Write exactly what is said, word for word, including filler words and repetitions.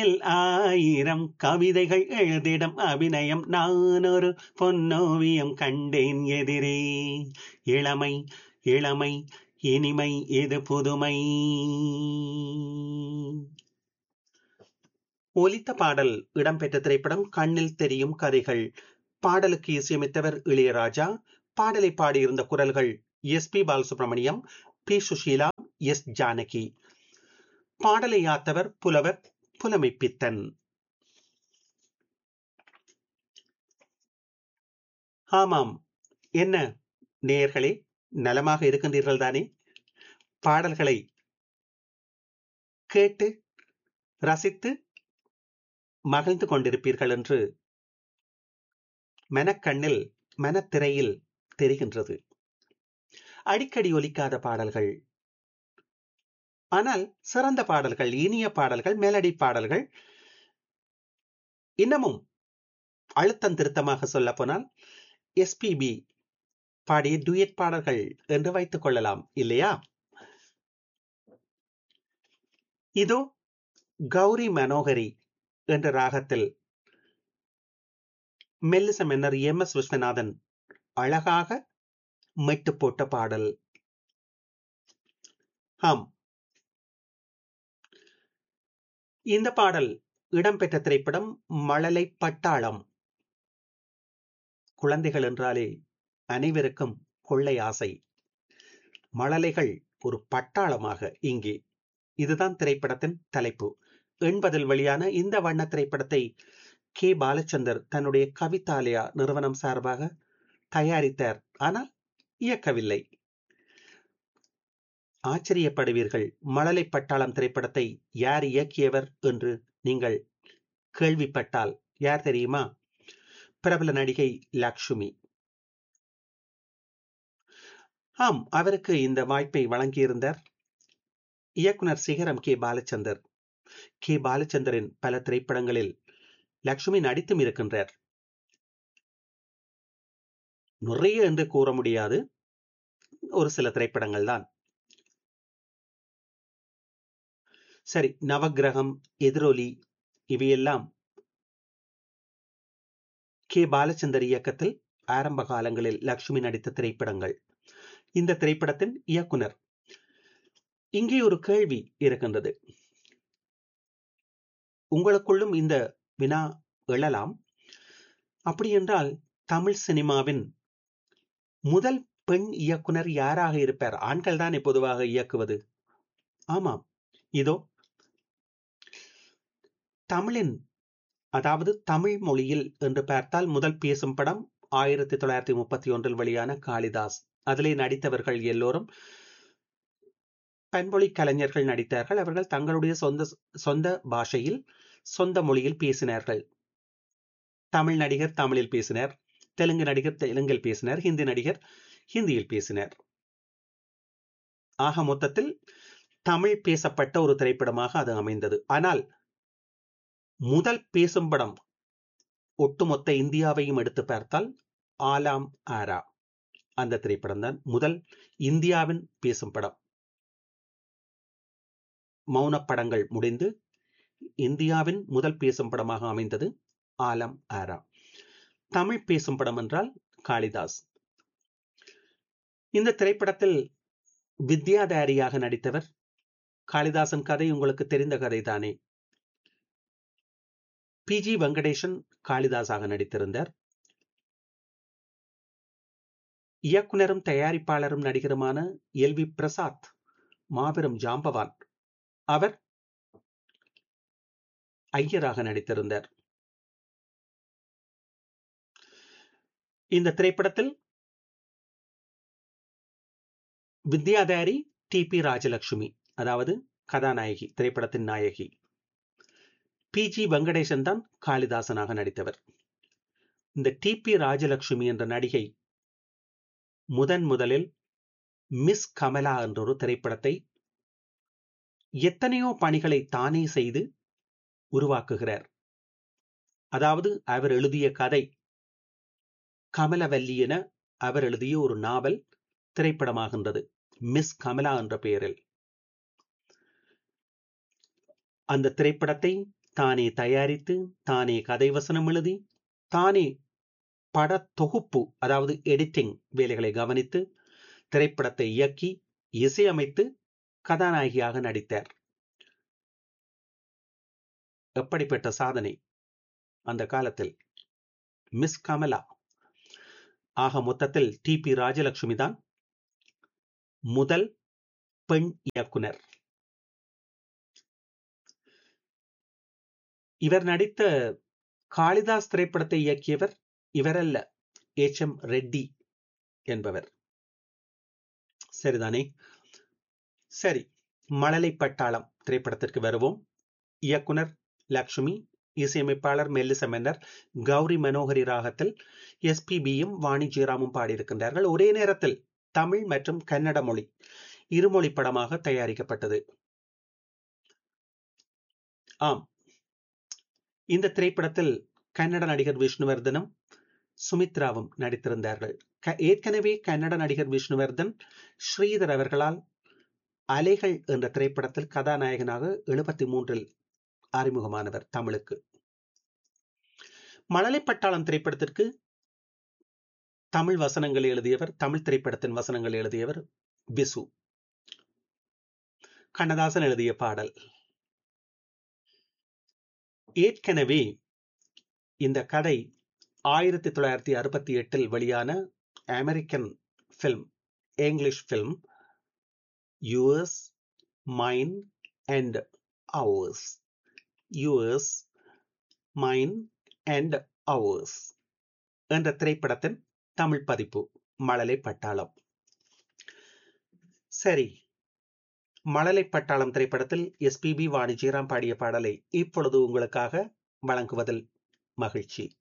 ஆயிரம் கவிதைகள் எழுதிடும் அபிநயம் நானொரு பொன்னோவியம் கண்டேன் எதிரே. இளமை இளமை இனிமை இது புதுமை. ஒலித்த பாடல் இடம்பெற்ற திரைப்படம் கண்ணில் தெரியும் கதைகள். பாடலுக்கு இசையமைத்தவர் இளையராஜா. பாடலை பாடியிருந்த குரல்கள் S B Balasubramaniam, B Sushila, S Janaki. பாடலை யாத்தவர் புலவர் புலமைப்பித்தன். ஆமாம், என்ன நேயர்களே, நலமாக இருக்கின்றீர்கள் தானே? பாடல்களை கேட்டு ரசித்து மகிழ்ந்து கொண்டிருப்பீர்கள் என்று மனக்கண்ணில் மனத்திரையில் தெரிகின்றது. அடிக்கடி ஒலிக்காத பாடல்கள், ஆனால் சிறந்த பாடல்கள், இனிய பாடல்கள், மெலடி பாடல்கள், இன்னமும் அழுத்தம் திருத்தமாக சொல்ல போனால் எஸ்பிபி பாடிய டூயட் பாடல்கள் என்று வைத்துக் கொள்ளலாம் இல்லையா? இதோ கௌரி மனோகரி என்ற ராகத்தில் மெல்லிச மன்னர் எம் எஸ் விஸ்வநாதன் அழகாக மெட்டு போட்ட பாடல். ஆம், இந்த பாடல் இடம்பெற்ற திரைப்படம் மழலை பட்டாளம். குழந்தைகள் என்றாலே அனைவருக்கும் கொள்ளை ஆசை. மழலைகள் ஒரு பட்டாளமாக இங்கே. இதுதான் திரைப்படத்தின் தலைப்பு. எண்பதில் வெளியான இந்த வண்ண திரைப்படத்தை கே பாலச்சந்தர் தன்னுடைய கவிதாலயா நிறுவனம் சார்பாக தயாரித்தார், ஆனால் இயக்கவில்லை. ஆச்சரியப்படுவீர்கள், மழலை பட்டாளம் திரைப்படத்தை யார் இயக்கியவர் என்று நீங்கள் கேள்விப்பட்டால் யார் தெரியுமா? பிரபல நடிகை லக்ஷ்மி. ஆம், அவருக்கு இந்த வாய்ப்பை வழங்கியிருந்தார் இயக்குனர் சிகரம் கே பாலச்சந்தர். கே பாலச்சந்தரின் பல திரைப்படங்களில் லக்ஷ்மி நடித்தும் இருக்கின்றார். நிறைய என்று கூற முடியாது, ஒரு சில திரைப்படங்கள் தான். சரி, நவக்கிரகம், எதிரொலி, இவையெல்லாம் கே பாலச்சந்தர் இயக்கத்தில் ஆரம்ப காலங்களில் லக்ஷ்மி நடித்த திரைப்படங்கள். இந்த திரைப்படத்தின் இயக்குனர். இங்கே ஒரு கேள்வி இருக்கின்றது, உங்களுக்குள்ளும் இந்த வினா எழலாம். அப்படி என்றால் தமிழ் சினிமாவின் முதல் பெண் இயக்குனர் யாராக இருப்பார்? ஆண்கள் தானே பொதுவாக இயக்குவது. ஆமாம், இதோ தமிழின், அதாவது தமிழ் மொழியில் என்று பார்த்தால் முதல் பேசும் படம் ஆயிரத்தி தொள்ளாயிரத்தி முப்பத்தி ஒன்றில் வெளியான காளிதாஸ். அதிலே நடித்தவர்கள் எல்லோரும் பன்மொழி கலைஞர்கள் நடித்தார்கள். அவர்கள் தங்களுடைய சொந்த சொந்த பாஷையில் சொந்த மொழியில் பேசினார்கள். தமிழ் நடிகர் தமிழில் பேசினார், தெலுங்கு நடிகர் தெலுங்கில் பேசினார், ஹிந்தி நடிகர் ஹிந்தியில் பேசினார். ஆக மொத்தத்தில் தமிழ் பேசப்பட்ட ஒரு திரைப்படமாக அது அமைந்தது. ஆனால் முதல் பேசும் படம் ஒட்டுமொத்த இந்தியாவையும் எடுத்து பார்த்தால் ஆலாம் ஆரா அந்த திரைப்படம் தான் முதல் இந்தியாவின் பேசும் படம். மௌன படங்கள் முடிந்து இந்தியாவின் முதல் பேசும் படமாக அமைந்தது ஆலம் ஆரா. தமிழ் பேசும் படம் என்றால் காளிதாஸ். இந்த திரைப்படத்தில் வித்யாதாரியாக நடித்தவர். காளிதாசன் கதை உங்களுக்கு தெரிந்த கதை தானே. பி ஜி வெங்கடேசன் காளிதாஸாக நடித்திருந்தார். இயக்குனரும் தயாரிப்பாளரும் நடிகருமான எல் வி பிரசாத் மாபெரும் ஜாம்பவான். அவர் ஐயராக நடித்திருந்தார். இந்த திரைப்படத்தில் வித்யாதாரி டி பி ராஜலட்சுமி, அதாவது கதாநாயகி, திரைப்படத்தின் நாயகி. பி ஜி வெங்கடேசன் தான் காளிதாசனாக நடித்தவர். இந்த டி பி ராஜலட்சுமி என்ற நடிகை முதன் முதலில் மிஸ் கமலா என்ற ஒரு திரைப்படத்தை எத்தனையோ பணிகளை தானே செய்து உருவாக்குகிறார். அதாவது அவர் எழுதிய கதை கமலவல்லி என அவர் எழுதிய ஒரு நாவல் திரைப்படமாகின்றது, மிஸ் கமலா என்ற பெயரில். அந்த திரைப்படத்தை தானே தயாரித்து, தானே கதை வசனம் எழுதி, தானே பட தொகுப்பு, அதாவது எடிட்டிங் வேலைகளை கவனித்து, திரைப்படத்தை இயக்கி, இசையமைத்து, கதாநாயகியாக நடித்தார். எப்படிப்பட்ட சாதனை அந்த காலத்தில்! மிஸ் கமலா. ஆக மொத்தத்தில் டி பி ராஜலட்சுமி தான் முதல் பெண் இயக்குனர். இவர் நடித்த காளிதாஸ் திரைப்படத்தை இயக்கியவர் இவரல்ல, எச் எம் ரெட்டி என்பவர். சரிதானே? சரி, மழலை பட்டாளம் திரைப்படத்திற்கு வருவோம். இயக்குனர் லக்ஷ்மி, இசையமைப்பாளர் மெல்லிச மன்னர் கௌரி மனோகரி ராகத்தில் எஸ்பிபியும் வாணி ஜெயராமும் பாடியிருக்கின்றார்கள். ஒரே நேரத்தில் தமிழ் மற்றும் கன்னட மொழி இருமொழி படமாக தயாரிக்கப்பட்டது. ஆம், இந்த திரைப்படத்தில் கன்னட நடிகர் விஷ்ணுவர்தனும் சுமித்ராவும் நடித்திருந்தார்கள். ஏற்கனவே கன்னட நடிகர் விஷ்ணுவர்தன் ஸ்ரீதர் அவர்களால் அலைகள் என்ற திரைப்படத்தில் கதாநாயகனாக எழுபத்தி மூன்றில் அறிமுகமானவர் தமிழுக்கு. மழலை பட்டாளம் திரைப்படத்திற்கு தமிழ் வசனங்கள் எழுதியவர், தமிழ் திரைப்படத்தின் வசனங்கள் எழுதியவர் பிசு. கண்ணதாசன் எழுதிய பாடல். ஏற்கனவே இந்த கதை ஆயிரத்தி தொள்ளாயிரத்தி அறுபத்தி எட்டில் வெளியான American film, English film yours mine and hours, yours mine and hours என்ற திரைப்படத்தின் தமிழ் பதிப்பு மழலை பட்டாளம். சரி, மழலை பட்டாளம் திரைப்படத்தில் எஸ்பிபி வாணி ஜெயராம் பாடிய பாடலை இப்பொழுது உங்களுக்காக வழங்குவதில் மகிழ்ச்சி.